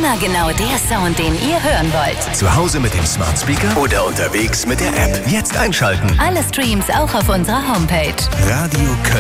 Immer genau der Sound, den ihr hören wollt. Zu Hause mit dem Smart Speaker oder unterwegs mit der App. Jetzt einschalten. Alle Streams auch auf unserer Homepage. Radio Köln.